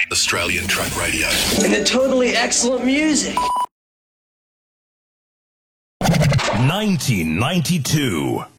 Australian Truck Radio. And the totally excellent music. 1992.